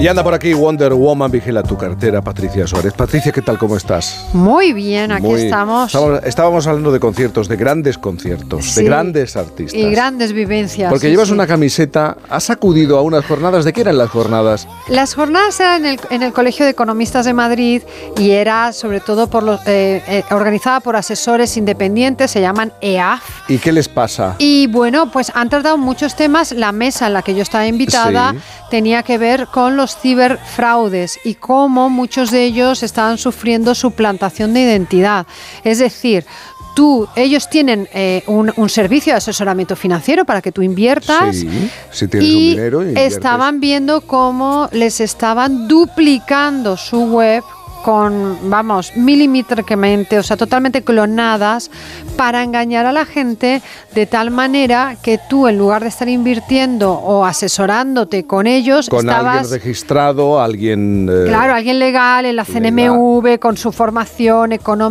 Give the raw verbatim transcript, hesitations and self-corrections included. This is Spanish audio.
Y anda por aquí Wonder Woman, vigila tu cartera, Patricia Suárez. Patricia, ¿qué tal? ¿Cómo estás? Muy bien, aquí Muy, estamos. estamos. Estábamos hablando de conciertos, de grandes conciertos, Sí, de grandes artistas. Y grandes vivencias. Porque sí, llevas sí. una camiseta, has acudido a unas jornadas. ¿De qué eran las jornadas? Las jornadas eran en el, en el Colegio de Economistas de Madrid y era sobre todo por los, eh, eh, organizada por asesores independientes, se llaman E A F. ¿Y qué les pasa? Y bueno, pues han tratado muchos temas. La mesa en la que yo estaba invitada Sí. tenía que ver con los ciberfraudes y cómo muchos de ellos estaban sufriendo suplantación de identidad. Es decir, tú, ellos tienen eh, un, un servicio de asesoramiento financiero para que tú inviertas. Sí, si tienes y un dinero y inviertes. estaban viendo cómo les estaban duplicando su web con, vamos, milimétricamente, o sea, totalmente clonadas para engañar a la gente de tal manera que tú, en lugar de estar invirtiendo o asesorándote con ellos, Con estabas... alguien registrado, alguien... eh, Claro, alguien legal en la C N M V, legal. con su formación económica